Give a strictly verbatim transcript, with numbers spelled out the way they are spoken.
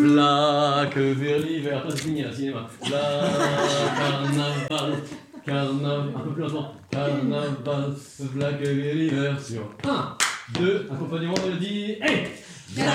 V'là que vers l'hiver, ça c'est fini, là, cinéma. V'là carnaval, carnaval, un peu plus lentement. Carnaval, v'là que vers l'hiver sur un, deux, accompagnement de dit, hey!